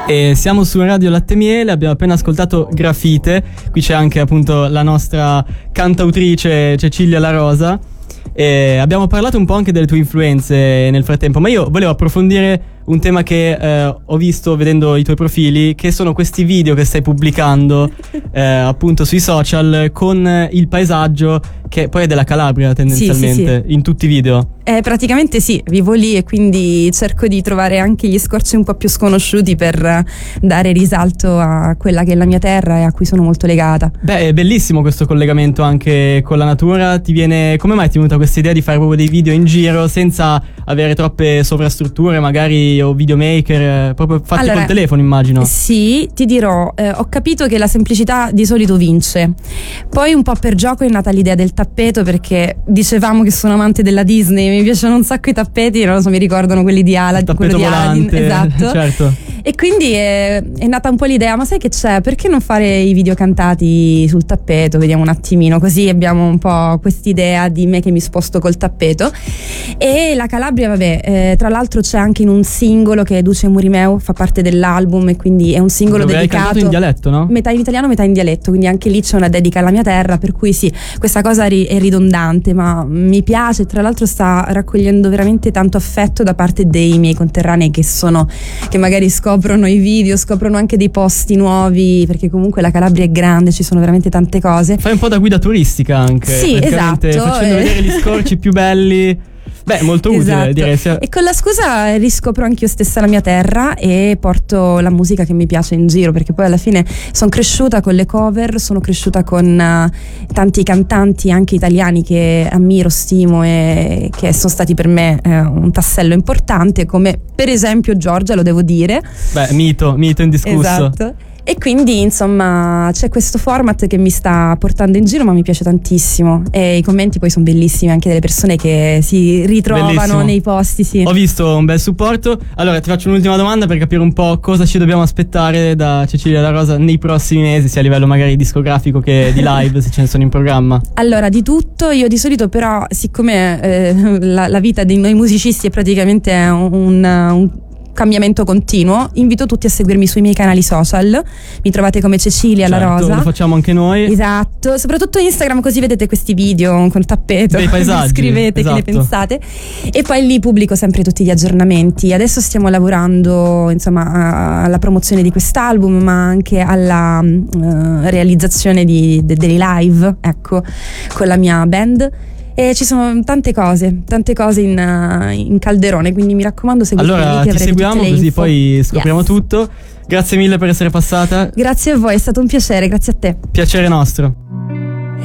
E siamo su Radio Latte Miele, abbiamo appena ascoltato Grafite, qui c'è anche appunto la nostra cantautrice Cecilia La Rosa e abbiamo parlato un po' anche delle tue influenze nel frattempo, ma io volevo approfondire un tema che ho visto vedendo i tuoi profili, che sono questi video che stai pubblicando appunto sui social con il paesaggio che poi è della Calabria tendenzialmente, sì. In tutti i video. Praticamente sì, vivo lì e quindi cerco di trovare anche gli scorci un po' più sconosciuti per dare risalto a quella che è la mia terra e a cui sono molto legata. Beh, è bellissimo questo collegamento anche con la natura. Come mai ti è venuta questa idea di fare proprio dei video in giro senza avere troppe sovrastrutture magari o videomaker, proprio fatti col telefono, immagino? Sì, ti dirò, ho capito che la semplicità di solito vince. Poi un po' per gioco è nata l'idea del tappeto, perché dicevamo che sono amante della Disney, mi piacciono un sacco i tappeti, non lo so, mi ricordano quelli di Aladdin, quello di Aladdin, esatto. Certo. E quindi è nata un po' l'idea, ma sai che c'è? Perché non fare i video cantati sul tappeto? Vediamo un attimino, così abbiamo un po' quest'idea di me che mi sposto col tappeto. E la Calabria, vabbè, tra l'altro c'è anche in un singolo che è Duce Murimeu, fa parte dell'album, e quindi è un singolo dedicato. Hai cantato in dialetto, no? Metà in italiano, metà in dialetto, quindi anche lì c'è una dedica alla mia terra, per cui sì, questa cosa è ridondante, ma mi piace. Tra l'altro sta raccogliendo veramente tanto affetto da parte dei miei conterranei che magari scoprono i video, scoprono anche dei posti nuovi, perché comunque la Calabria è grande, ci sono veramente tante cose. Fai un po' da guida turistica anche. Sì, esatto. Facendo vedere gli scorci più belli. Beh, molto utile, esatto. Direi. E con la scusa riscopro anche io stessa la mia terra e porto la musica che mi piace in giro, perché poi alla fine sono cresciuta con le cover, sono cresciuta con tanti cantanti anche italiani che ammiro, stimo e che sono stati per me un tassello importante, come per esempio Giorgia, lo devo dire. Beh, mito indiscusso. Esatto. E quindi insomma c'è questo format che mi sta portando in giro, ma mi piace tantissimo, e i commenti poi sono bellissimi anche delle persone che si ritrovano bellissimo. Nei posti, sì. Ho visto un bel supporto. Allora ti faccio un'ultima domanda per capire un po' cosa ci dobbiamo aspettare da Cecilia La Rosa nei prossimi mesi, sia a livello magari discografico che di live, se ce ne sono in programma. Allora, di tutto. Io di solito però, siccome la vita di noi musicisti è praticamente un cambiamento continuo, invito tutti a seguirmi sui miei canali social, mi trovate come Cecilia La Rosa. Lo facciamo anche noi. Esatto, soprattutto Instagram, così vedete questi video col tappeto, dei paesaggi, scrivete esatto. Che ne pensate, e poi lì pubblico sempre tutti gli aggiornamenti. Adesso stiamo lavorando insomma alla promozione di quest'album, ma anche alla realizzazione dei live, ecco, con la mia band. E ci sono tante cose in calderone, quindi mi raccomando, seguitemi. Allora lì, che ti seguiamo così poi scopriamo tutto. Grazie mille per essere passata. Grazie a voi, è stato un piacere, grazie a te. Piacere nostro.